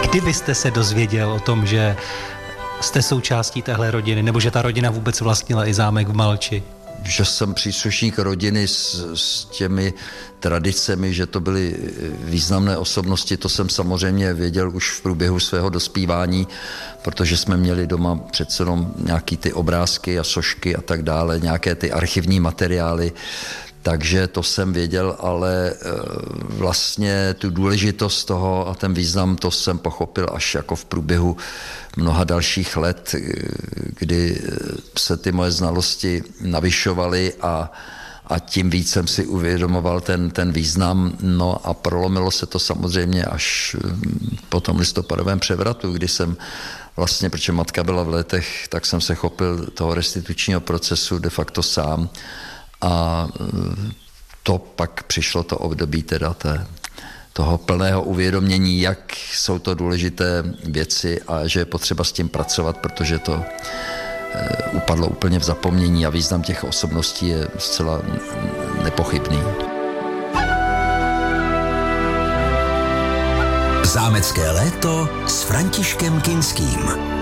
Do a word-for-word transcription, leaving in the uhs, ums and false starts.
Kdy byste se dozvěděl o tom, že jste součástí téhle rodiny, nebo že ta rodina vůbec vlastnila i zámek v Malči? Že jsem příslušník rodiny s, s těmi tradicemi, že to byly významné osobnosti, to jsem samozřejmě věděl už v průběhu svého dospívání, protože jsme měli doma přece jenom nějaký ty obrázky a sošky a tak dále, nějaké ty archivní materiály, takže to jsem věděl, ale vlastně tu důležitost toho a ten význam, to jsem pochopil až jako v průběhu mnoha dalších let, kdy se ty moje znalosti navyšovaly a, a tím víc jsem si uvědomoval ten, ten význam. No a prolomilo se to samozřejmě až po tom listopadovém převratu, kdy jsem vlastně, protože matka byla v Letech, tak jsem se chopil toho restitučního procesu de facto sám. A to pak přišlo to období teda té, toho plného uvědomění, jak jsou to důležité věci a že je potřeba s tím pracovat, protože to e, upadlo úplně v zapomnění a význam těch osobností je zcela nepochybný. Zámecké léto s Františkem Kinským.